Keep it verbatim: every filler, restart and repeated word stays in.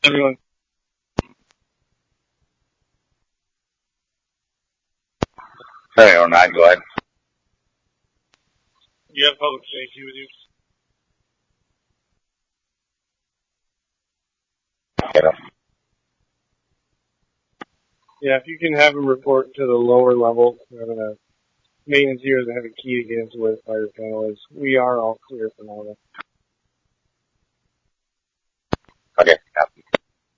Everyone. Hey, oh nine, go ahead. You have public safety with you? Yeah. Yeah, if you can have them report to the lower level, having a maintenance here doesn't have a key to get into where the fire panel is. We are all clear for now. Okay, yeah.